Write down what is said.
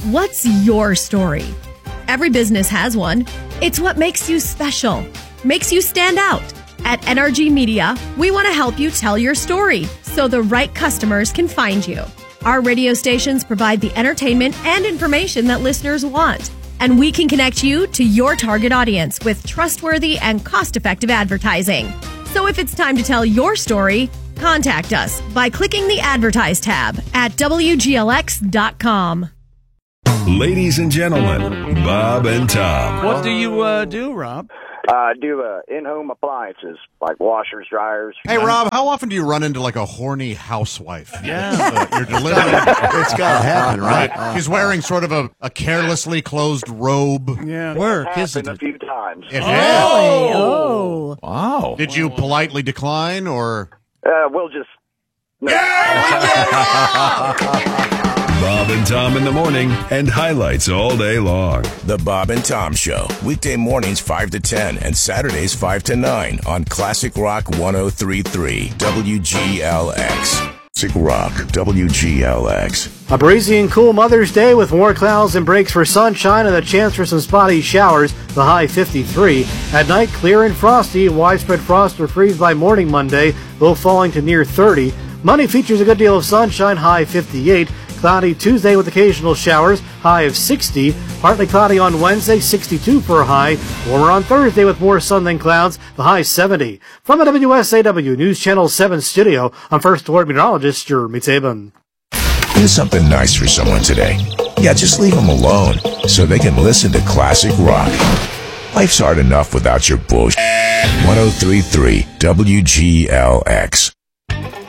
What's your story? Every business has one. It's what makes you special, makes you stand out. At NRG Media, we want to help you tell your story so the right customers can find you. Our radio stations provide the entertainment and information that listeners want, and we can connect you to your target audience with trustworthy and cost-effective advertising. So if it's time to tell your story, contact us by clicking the Advertise tab at WGLX.com. Ladies and gentlemen, Bob and Tom. What do you do, Rob? I do in-home appliances like washers, dryers. Hey, Rob, how often do you run into like a horny housewife? Yeah. You're delivering. It's got to happen, right? He's wearing sort of a carelessly closed robe. Yeah. Work, isn't it? A few times. It has. Oh. Wow. Did you politely decline or? We'll just. No. Bob and Tom in the morning and highlights all day long. The Bob and Tom Show, weekday mornings 5 to 10 and Saturdays 5 to 9 on Classic Rock 103.3 WGLX. Classic Rock WGLX. A breezy and cool Mother's Day with more clouds and breaks for sunshine and a chance for some spotty showers, the high 53. At night, clear and frosty, widespread frost or freeze by morning Monday, low falling to near 30. Monday features a good deal of sunshine, high 58. Cloudy Tuesday with occasional showers, high of 60. Partly cloudy on Wednesday, 62 for a high. Warmer on Thursday with more sun than clouds, the high 70. From the WSAW News Channel 7 studio, I'm First Alert Meteorologist Jeremy Tabin. Do something nice for someone today. Yeah, just leave them alone so they can listen to classic rock. Life's hard enough without your bullshit. 103.3 WGLX.